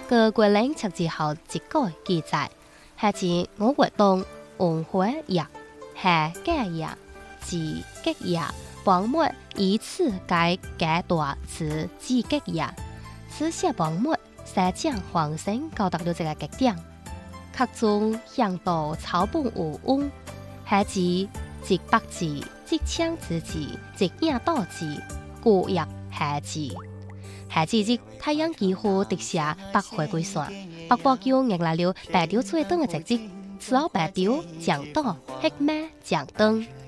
個國領測字後一個記載，係指我活動文化也係假也，自吉也，幫末以此解解讀此自吉也，此些幫末實將皇生搞達到這個極點，각中向導草本無誤，係指即白字、即槍之字、即影刀字，故亦係字。係指即太陽幾乎直射北回歸線，北部叫迎來了白鳥最長嘅直接，此後白鳥降島黑馬降燈。